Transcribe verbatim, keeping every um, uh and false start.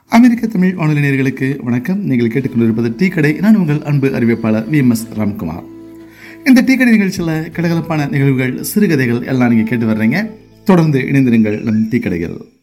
அமெரிக்க தமிழ் வானொலி நேயர்களுக்கு வணக்கம். நீங்கள் கேட்டுக்கொண்டிருப்பது டீ கடை. நான் உங்கள் அன்பு அறிவிப்பாளர் வி எம் எஸ் ராம்குமார். இந்த டீ கடை நிகழ்ச்சியில் கலகலப்பான நிகழ்வுகள், சிறுகதைகள் எல்லாம் நீங்கள் கேட்டு வர்றீங்க. தொடர்ந்து இணைந்திருங்கள் நம் டீ கடைகள்.